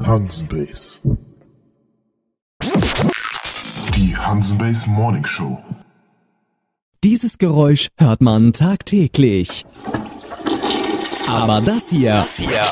Hansenbase. Die Hansenbase Morning Show. Dieses Geräusch hört man tagtäglich. Aber das hier